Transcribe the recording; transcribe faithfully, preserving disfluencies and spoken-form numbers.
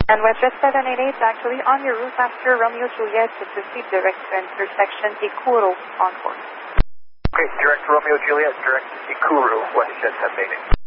And WestJet seven eight eight, actually on your route after Romeo Juliet to proceed direct to intersection Ikuru on course. Okay, direct Romeo Juliet, direct Ikuru, WestJet seven eight eight.